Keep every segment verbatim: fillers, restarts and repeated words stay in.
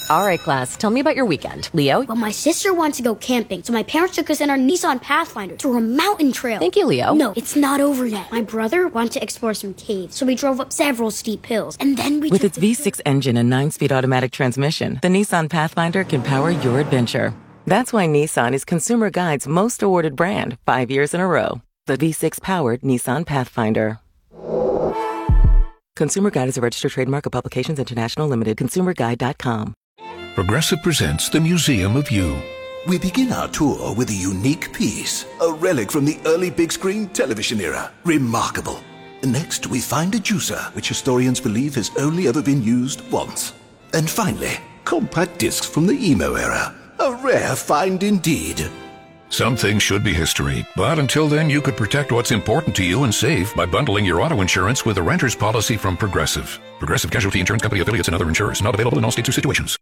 All right, class, tell me about your weekend. Leo? Well, my sister wants to go camping, so my parents took us in our Nissan Pathfinder through a mountain trail. Thank you, Leo. No, it's not over yet. My brother wanted to explore some caves, so we drove up several steep hills, and then we With took its V six engine and nine-speed automatic transmission, the Nissan Pathfinder can power your adventure. That's why Nissan is Consumer Guide's most awarded brand, five years in a row. The V six-powered Nissan Pathfinder. Consumer Guide is a registered trademark of Publications International Limited. consumer guide dot com. Progressive presents The Museum of You. We begin our tour with a unique piece, a relic from the early big screen television era. Remarkable. Next, we find a juicer, which historians believe has only ever been used once. And finally, compact discs from the emo era. A rare find indeed. Some things should be history, but until then you could protect what's important to you and save by bundling your auto insurance with a renter's policy from Progressive. Progressive Casualty Insurance Company affiliates and other insurers. Not available in all states or situations.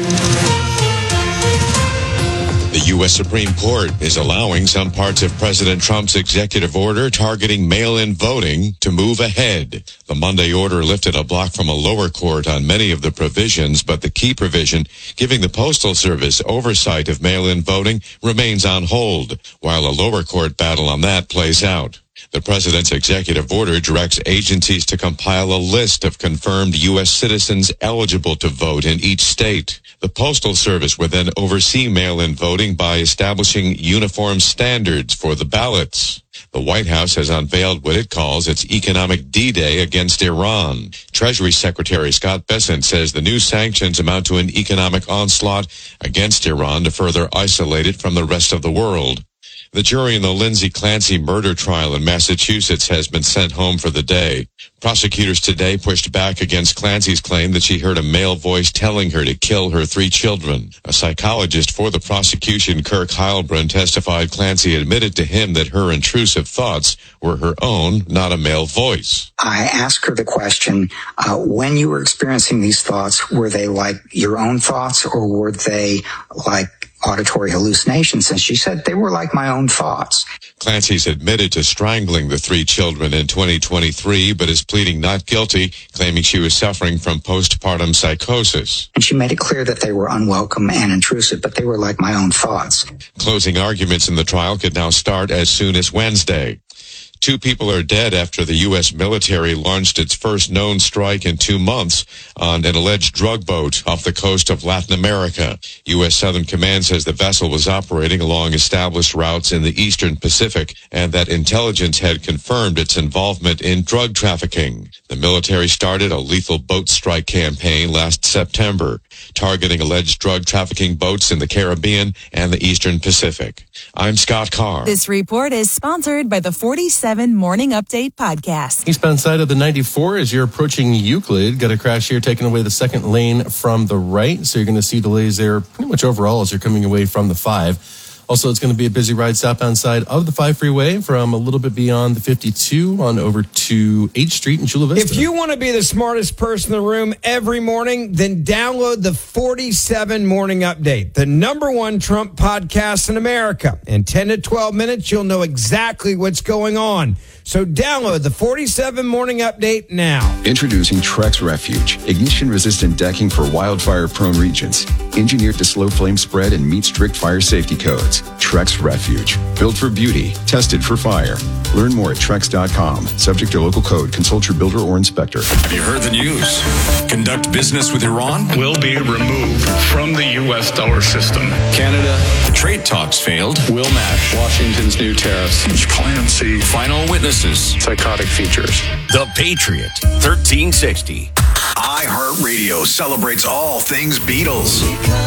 The U S Supreme Court is allowing some parts of President Trump's executive order targeting mail-in voting to move ahead. The Monday order lifted a block from a lower court on many of the provisions, but the key provision giving the Postal Service oversight of mail-in voting remains on hold, while a lower court battle on that plays out. The president's executive order directs agencies to compile a list of confirmed U S citizens eligible to vote in each state. The Postal Service would then oversee mail-in voting by establishing uniform standards for the ballots. The White House has unveiled what it calls its economic D-Day against Iran. Treasury Secretary Scott Bessent says the new sanctions amount to an economic onslaught against Iran to further isolate it from the rest of the world. The jury in the Lindsay Clancy murder trial in Massachusetts has been sent home for the day. Prosecutors today pushed back against Clancy's claim that she heard a male voice telling her to kill her three children. A psychologist for the prosecution, Kirk Heilbrunn, testified Clancy admitted to him that her intrusive thoughts were her own, not a male voice. I asked her the question, uh, when you were experiencing these thoughts, were they like your own thoughts or were they like auditory hallucinations? And she said they were like my own thoughts. Clancy's admitted to strangling the three children in twenty twenty-three, but is pleading not guilty, claiming she was suffering from postpartum psychosis. And she made it clear that they were unwelcome and intrusive, but they were like my own thoughts. Closing arguments in the trial could now start as soon as Wednesday. Two people are dead after the U S military launched its first known strike in two months on an alleged drug boat off the coast of Latin America. U S Southern Command says the vessel was operating along established routes in the Eastern Pacific and that intelligence had confirmed its involvement in drug trafficking. The military started a lethal boat strike campaign last September, targeting alleged drug trafficking boats in the Caribbean and the Eastern Pacific. I'm Scott Carr. This report is sponsored by the forty-seven Morning Update podcast. Eastbound side of the ninety-four as you're approaching Euclid. Got a crash here taking away the second lane from the right. So you're going to see delays there pretty much overall as you're coming away from the five. Also, it's going to be a busy ride southbound side of the five freeway from a little bit beyond the fifty-two on over to eighth Street in Chula Vista. If you want to be the smartest person in the room every morning, then download the forty-seven Morning Update, the number one Trump podcast in America. In ten to twelve minutes, you'll know exactly what's going on. So download the forty-seven Morning Update now. Introducing Trex Refuge, ignition-resistant decking for wildfire-prone regions. Engineered to slow flame spread and meet strict fire safety codes. Trex Refuge, built for beauty, tested for fire. Learn more at trex dot com. Subject to local code. Consult your builder or inspector. Have you heard the news? Conduct business with Iran will be removed from the U S dollar system. Canada, the trade talks failed. Will match Washington's new tariffs. Clancy. Final witnesses. Psychotic features. The Patriot, thirteen sixty. iHeartRadio celebrates all things Beatles.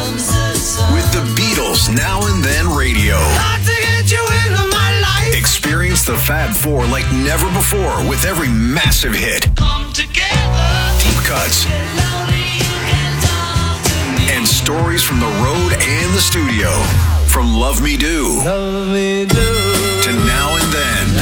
With the Beatles Now and Then Radio. Experience the Fab Four like never before with every massive hit. Deep cuts. And stories from the road and the studio. From Love Me Do, Love Me Do. To Now and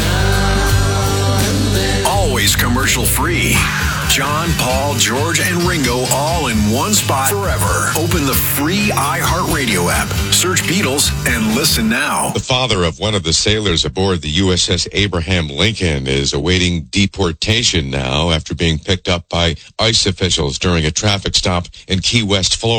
Then. Always commercial free. John, Paul, George, and Ringo all in one spot forever. Open the free iHeartRadio app. Search Beatles and listen now. The father of one of the sailors aboard the U S S Abraham Lincoln is awaiting deportation now after being picked up by ICE officials during a traffic stop in Key West, Florida.